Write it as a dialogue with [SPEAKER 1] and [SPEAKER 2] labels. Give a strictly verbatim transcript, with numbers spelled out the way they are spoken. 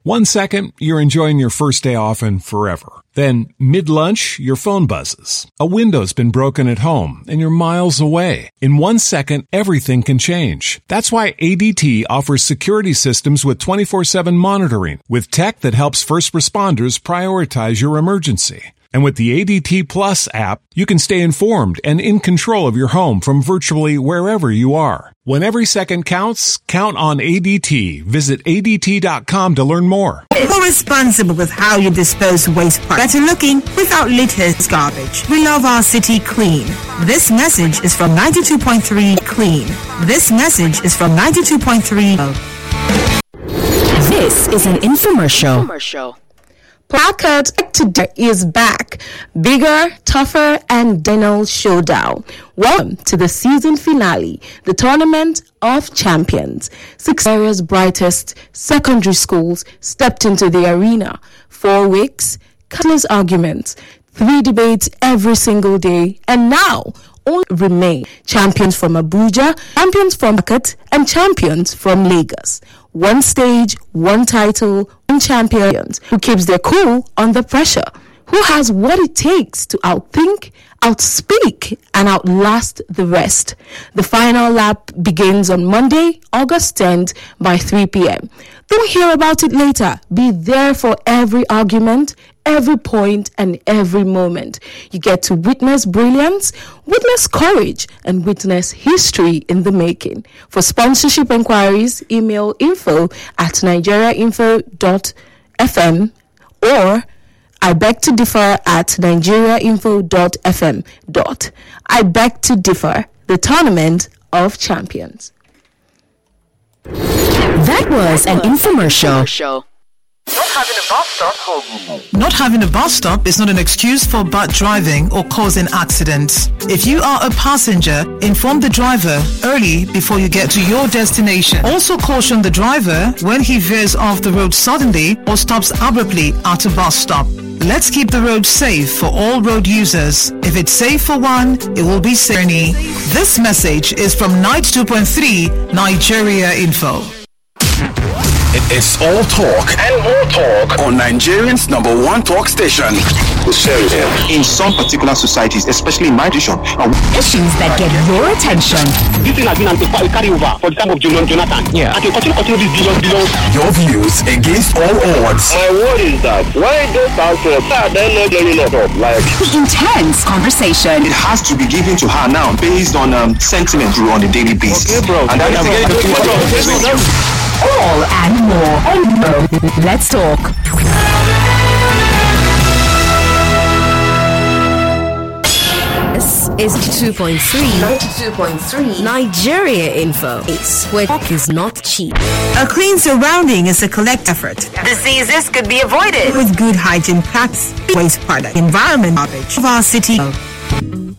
[SPEAKER 1] One second, you're enjoying your first day off and forever. Then, mid-lunch, your phone buzzes. A window's been broken at home, and you're miles away. In one second, everything can change. That's why A D T offers security systems with twenty-four seven monitoring, with tech that helps first responders prioritize your emergency. And with the A D T Plus app, you can stay informed and in control of your home from virtually wherever you are. When every second counts, count on A D T. Visit A D T dot com to learn more.
[SPEAKER 2] More responsible with how you dispose waste products. Better looking without litters garbage. We love our city clean. This message is from ninety-two point three Clean. This message is from ninety-two point three.
[SPEAKER 3] This is an infomercial. Infomercial.
[SPEAKER 4] Placard today is back. Bigger, tougher, and Dino Showdown. Welcome to the season finale, the Tournament of Champions. Six areas' brightest secondary schools stepped into the arena. Four weeks, countless arguments, three debates every single day, and now only remain champions from Abuja, champions from Makat, and champions from Lagos. One stage, one title, one champion who keeps their cool under pressure, who has what it takes to outthink, outspeak, and outlast the rest. The final lap begins on Monday, August tenth by three p.m. Don't hear about it later. Be there for every argument, every point, and every moment. You get to witness brilliance, witness courage, and witness history in the making. For sponsorship inquiries, email info at nigeria info dot f m or I beg to differ at nigeria info dot f m. I beg to differ, the Tournament of Champions.
[SPEAKER 3] That was an infomercial.
[SPEAKER 5] Not having a bus stop.
[SPEAKER 6] Not having a bus stop is not an excuse for bad driving or causing accidents. If you are a passenger, inform the driver early before you get to your destination. Also caution the driver when he veers off the road suddenly or stops abruptly at a bus stop. Let's keep the road safe for all road users. If it's safe for one, it will be safe. This message is from ninety-two point three Nigeria Info.
[SPEAKER 7] It's all talk and more talk on Nigerian's number one talk station.
[SPEAKER 8] In some particular societies, especially in my region,
[SPEAKER 3] issues that get your attention.
[SPEAKER 9] This thing has been a carryover for the time of Jonathan.
[SPEAKER 7] Yeah.
[SPEAKER 9] And to continue, continue this billion, billion.
[SPEAKER 7] Your views against all odds.
[SPEAKER 10] My word is that why those households are they not getting up? Like
[SPEAKER 3] intense conversation.
[SPEAKER 8] It has to be given to her now based on um, sentiment on a daily basis.
[SPEAKER 10] Okay, bro.
[SPEAKER 8] And that is
[SPEAKER 3] all and more and more. Let's talk. This is ninety-two point three.
[SPEAKER 4] ninety-two point three
[SPEAKER 3] Nigeria Info. It's where talk is not cheap.
[SPEAKER 2] A clean surrounding is a collect effort.
[SPEAKER 4] Diseases could be avoided
[SPEAKER 2] with good hygiene practice, waste product, environment garbage of our city.